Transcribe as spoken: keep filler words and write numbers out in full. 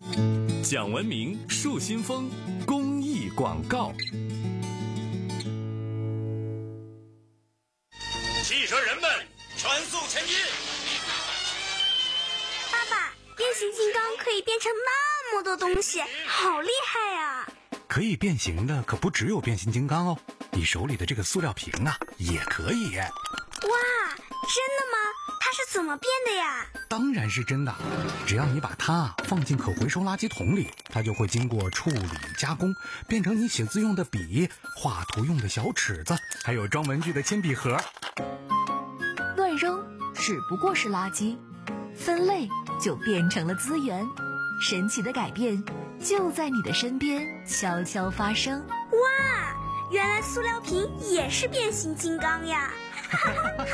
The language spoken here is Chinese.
讲文明树新风公益广告。 汽车人们全速前进！ 爸爸，变形金刚可以变成那么多东西，好厉害呀！ 可以变形的可不只有变形金刚哦，你手里的这个塑料瓶啊也可以。 哇，真的吗？它是怎么变的呀？ 当然是真的，只要你把它放进可回收垃圾桶里，它就会经过处理加工，变成你写字用的笔、画图用的小尺子，还有装文具的铅笔盒。 乱扔只不过是垃圾，分类就变成了资源。神奇的改变就在你的身边悄悄发生。 哇，原来塑料瓶也是变形金刚呀！